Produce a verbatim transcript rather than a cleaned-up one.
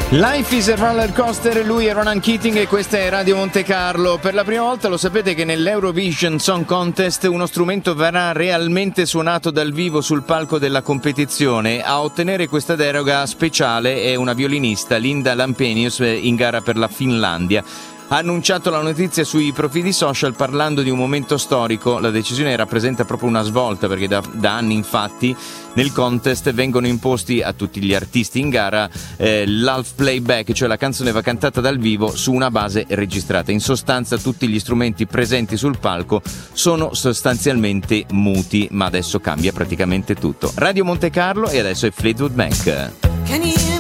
Life is a roller coaster, lui è Ronan Keating e questa è Radio Monte Carlo. Per la prima volta lo sapete che nell'Eurovision Song Contest uno strumento verrà realmente suonato dal vivo sul palco della competizione. A ottenere questa deroga speciale è una violinista, Linda Lampenius, in gara per la Finlandia. Ha annunciato la notizia sui profili social parlando di un momento storico. La decisione rappresenta proprio una svolta perché da, da anni infatti nel contest vengono imposti a tutti gli artisti in gara eh, l'half playback, cioè la canzone va cantata dal vivo su una base registrata. In sostanza tutti gli strumenti presenti sul palco sono sostanzialmente muti, ma adesso cambia praticamente tutto. Radio Monte Carlo e adesso è Fleetwood Mac.